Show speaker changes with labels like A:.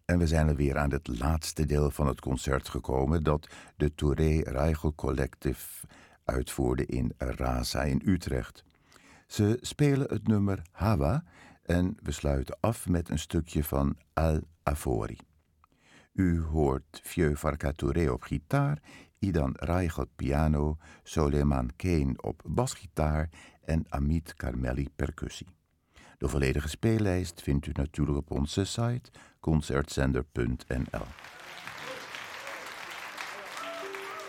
A: En we zijn alweer aan het laatste deel van het concert gekomen dat de Touré Reichel Collective uitvoerde in Rasa in Utrecht. Ze spelen het nummer Hawa en we sluiten af met een stukje van Al Afori. U hoort Vieux Farka Touré op gitaar, Idan Reichel piano, Soleiman Kane op basgitaar en Amit Karmeli percussie. De volledige speellijst vindt u natuurlijk op onze site concertzender.nl.